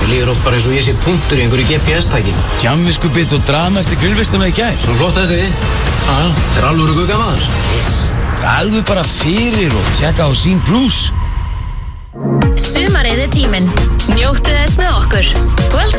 líður oft bara eins og ég sé punktur í einhverju GPS-tæki. Djamviskubitt og drama eftir grillvistuna í gær. Flott þessi. Þetta alvöru guggamaður. Dragðu bara fyrir og tjekka á Scene Plus. Sumarið tíminn. Njóttu þess með okkur.